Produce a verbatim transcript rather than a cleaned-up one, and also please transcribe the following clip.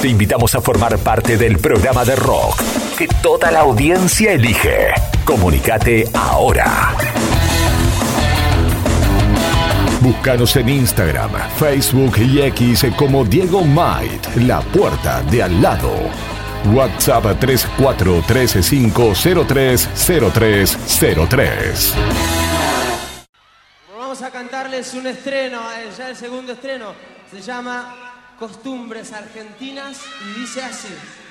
Te invitamos a formar parte del programa de rock que toda la audiencia elige. Comunícate ahora. Búscanos en Instagram, Facebook y X como Diego Might, la puerta de al lado. WhatsApp tres cuatro tres cinco cero tres cero tres cero tres. Vamos a cantarles un estreno, ya el segundo estreno. Se llama Costumbres Argentinas y dice así.